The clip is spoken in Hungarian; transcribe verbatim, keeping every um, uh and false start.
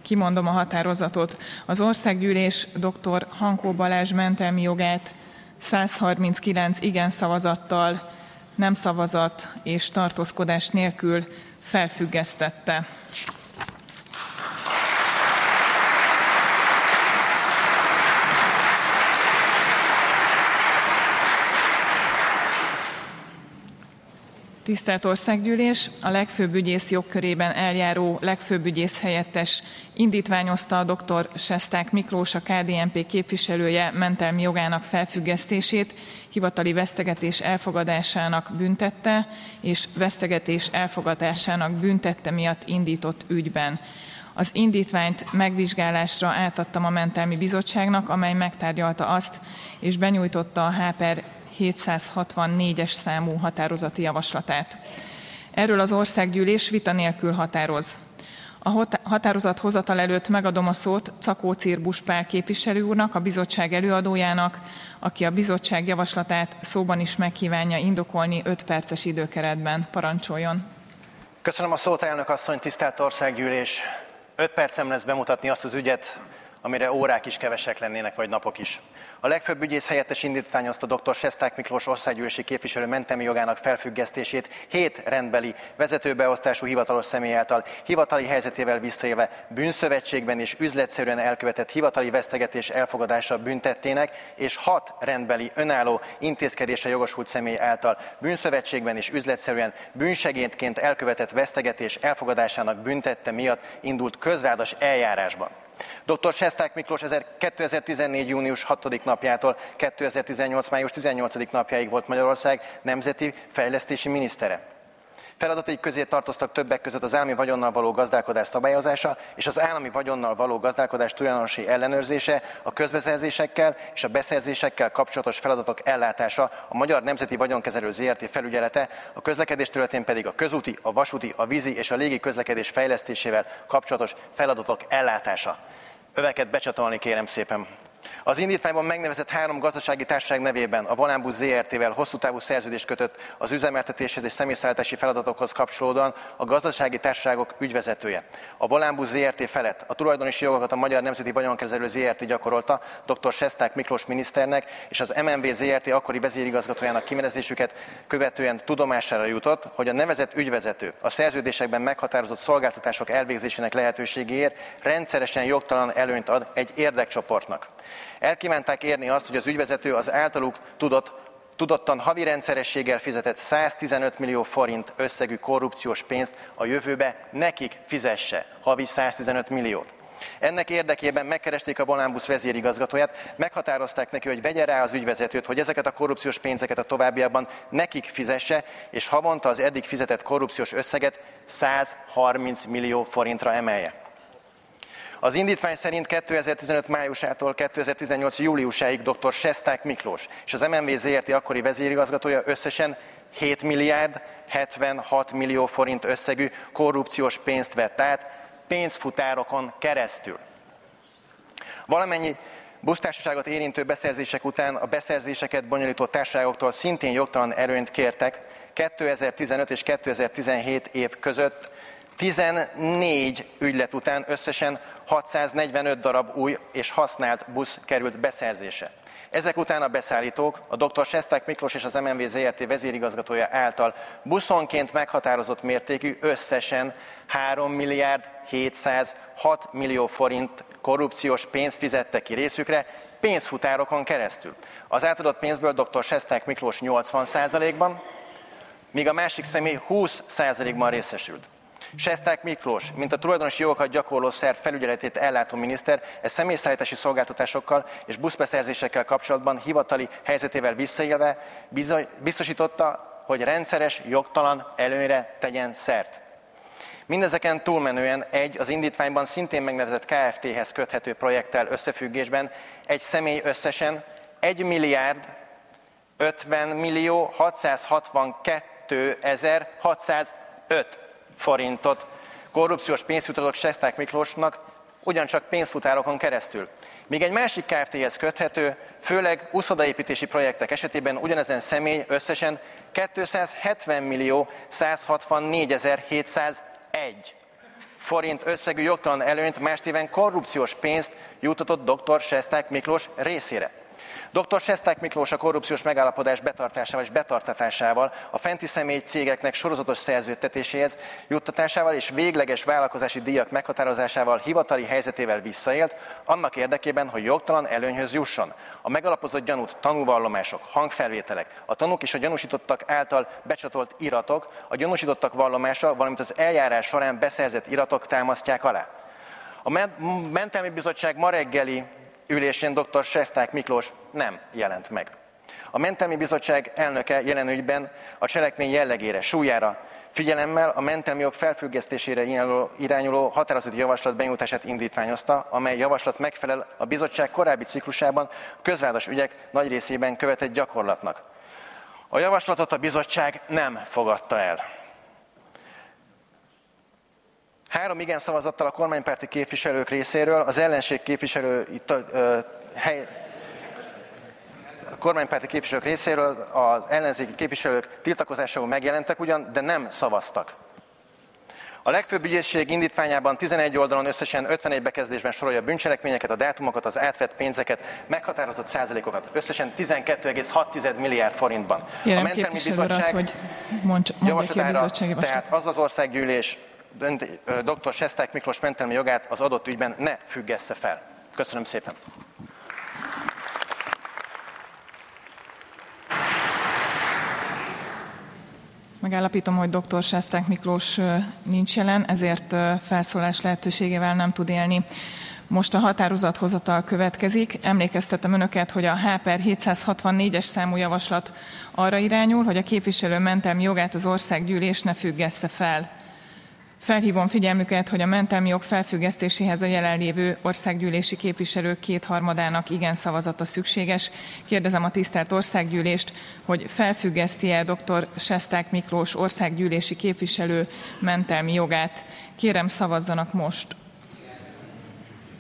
Kimondom a határozatot. Az Országgyűlés dr. Hankó Balázs mentelmi jogát száz harminckilenc igen szavazattal, nem szavazat és tartózkodás nélkül felfüggesztette. Tisztelt Országgyűlés! A legfőbb ügyész jogkörében eljáró legfőbb ügyész helyettes indítványozta a dr. Sesták Miklós, a ká dé en pé képviselője mentelmi jogának felfüggesztését, hivatali vesztegetés elfogadásának büntette és vesztegetés elfogadásának büntette miatt indított ügyben. Az indítványt megvizsgálásra átadtam a mentelmi bizottságnak, amely megtárgyalta azt és benyújtotta a H per hétszázhatvannégyes számú határozati javaslatát. Erről az Országgyűlés vita nélkül határoz. A határozat hozatal előtt megadom a szót Czakó Cirbusz Pál képviselő úrnak, a bizottság előadójának, aki a bizottság javaslatát szóban is megkívánja indokolni öt perces időkeretben. Parancsoljon! Köszönöm a szót, elnök asszony, tisztelt Országgyűlés! öt percem lesz bemutatni azt az ügyet, amire órák is kevesek lennének, vagy napok is. A legfőbb ügyész helyettes indítványozta dr. Sesták Miklós országgyűlési képviselő mentelmi jogának felfüggesztését hét rendbeli vezetőbeosztású hivatalos személy által hivatali helyzetével visszaélve bűnszövetségben és üzletszerűen elkövetett hivatali vesztegetés elfogadása büntettének, és hat rendbeli önálló intézkedésre jogosult személy által bűnszövetségben és üzletszerűen bűnsegédként elkövetett vesztegetés elfogadásának büntette miatt indult közvádas eljárásban. dr. Sesták Miklós kétezer-tizennégy. június hatodik napjától kétezer-tizennyolc. május tizennyolcadik napjáig volt Magyarország nemzeti fejlesztési minisztere. Feladatai közé tartoztak többek között az állami vagyonnal való gazdálkodás szabályozása és az állami vagyonnal való gazdálkodás tulajdonosi ellenőrzése, a közbeszerzésekkel és a beszerzésekkel kapcsolatos feladatok ellátása, a Magyar Nemzeti Vagyonkezelő zé er té felügyelete, a közlekedés területén pedig a közúti, a vasúti, a vízi és a légi közlekedés fejlesztésével kapcsolatos feladatok ellátása. Öveket becsatolni, kérem szépen. Az indítványban megnevezett három gazdasági társaság nevében a Volánbusz zé er té-vel hosszú távú szerződést kötött az üzemeltetéshez és személyszállítási feladatokhoz kapcsolódóan a gazdasági társaságok ügyvezetője. A Volánbusz zé er té felett a tulajdonosi jogokat a Magyar Nemzeti Vagyonkezelő zé er té gyakorolta dr. Sesták Miklós miniszternek, és az em en vé zé er té akkori vezérigazgatójának kinevezésüket követően tudomására jutott, hogy a nevezett ügyvezető a szerződésekben meghatározott szolgáltatások elvégzésének lehetőségéért rendszeresen jogtalan előnyt ad egy érdekcsoportnak. Elkívánták érni azt, hogy az ügyvezető az általuk tudott, tudottan havi rendszerességgel fizetett száztizenöt millió forint összegű korrupciós pénzt a jövőbe nekik fizesse, havi száztizenöt milliót. Ennek érdekében megkeresték a Volánbusz vezérigazgatóját, meghatározták neki, hogy vegye rá az ügyvezetőt, hogy ezeket a korrupciós pénzeket a továbbiakban nekik fizesse, és havonta az eddig fizetett korrupciós összeget százharminc millió forintra emelje. Az indítvány szerint kétezer-tizenöt. májusától kétezer-tizennyolc. júliusáig dr. Sesták Miklós és az em en vé zé er té akkori vezérigazgatója összesen hét milliárd hetvenhat millió forint összegű korrupciós pénzt vett át pénzfutárokon keresztül. Valamennyi busztársaságot érintő beszerzések után a beszerzéseket bonyolító társaságoktól szintén jogtalan előnyt kértek. kétezer-tizenöt és kétezer-tizenhét év között tizennégy ügylet után összesen hatszáznegyvenöt darab új és használt busz került beszerzése. Ezek után a beszállítók, a dr. Sesták Miklós és az em en vé zé er té vezérigazgatója által buszonként meghatározott mértékű összesen három milliárd hétszázhat millió forint korrupciós pénzt fizettek ki részükre pénzfutárokon keresztül. Az átadott pénzből dr. Sesták Miklós nyolcvan százalékban, míg a másik személy húsz százalékban részesült. Sesták Miklós, mint a tulajdonosi jogokat gyakorló szerv felügyeletét ellátó miniszter, e személyszállítási szolgáltatásokkal és buszbeszerzésekkel kapcsolatban hivatali helyzetével visszaélve biztosította, hogy rendszeres, jogtalan előnyre tegyen szert. Mindezeken túlmenően egy az indítványban szintén megnevezett ká ef té-hez köthető projekttel összefüggésben egy személy összesen egy milliárd ötven millió hatszázhatvankettőezer hatszázöt forintot korrupciós pénzt jutatott Sesták Miklósnak ugyancsak pénzfutárokon keresztül. Míg egy másik ká ef té-hez köthető, főleg uszodaépítési projektek esetében ugyanezen személy összesen kétszázhetven millió százhatvannégyezer hétszázegy forint összegű jogtalan előnyt, más néven korrupciós pénzt juttatott dr. Sesták Miklós részére. dr. Sesták Miklós a korrupciós megállapodás betartásával és betartatásával, a fenti személy cégeknek sorozatos szerződtetéséhez juttatásával és végleges vállalkozási díjak meghatározásával hivatali helyzetével visszaélt, annak érdekében, hogy jogtalan előnyhöz jusson. A megalapozott gyanút tanúvallomások, hangfelvételek, a tanúk és a gyanúsítottak által becsatolt iratok, a gyanúsítottak vallomása, valamint az eljárás során beszerzett iratok támasztják alá. A Mentelmi Bizottság ma reggeli ülésén dr. Sesták Miklós nem jelent meg. A Mentelmi Bizottság elnöke jelen ügyben a cselekmény jellegére, súlyára figyelemmel a mentelmi jog felfüggesztésére irányuló határozati javaslat benyújtását indítványozta, amely javaslat megfelel a bizottság korábbi ciklusában közvádas ügyek nagy részében követett gyakorlatnak. A javaslatot a bizottság nem fogadta el. Három igen szavazattal a kormánypárti képviselők részéről, az ellenség képviselő, ö, hely, a kormánypárti képviselők részéről az ellenzéki képviselők tiltakozásául megjelentek ugyan, de nem szavaztak. A legfőbb ügyészség indítványában tizenegy oldalon összesen ötvenegy bekezdésben sorolja a bűncselekményeket, a dátumokat, az átvett pénzeket, meghatározott százalékokat, összesen tizenkettő egész hat tized forintban. Kérem, a Mentelmi Bizottság hogy mondja, javaslatára, tehát az az országgyűlés dr. Sesták Miklós mentelmi jogát az adott ügyben ne függessze fel. Köszönöm szépen. Megállapítom, hogy dr. Sesták Miklós nincs jelen, ezért felszólás lehetőségével nem tud élni. Most a határozathozatal következik. Emlékeztetem önöket, hogy a H per hétszázhatvannégyes számú javaslat arra irányul, hogy a képviselő mentelmi jogát az országgyűlés ne függessze fel. Felhívom figyelmüket, hogy a mentelmi jog felfüggesztéséhez a jelenlévő országgyűlési képviselők kétharmadának igen szavazata szükséges. Kérdezem a tisztelt országgyűlést, hogy felfüggeszti-e dr. Sesták Miklós országgyűlési képviselő mentelmi jogát. Kérem, szavazzanak most.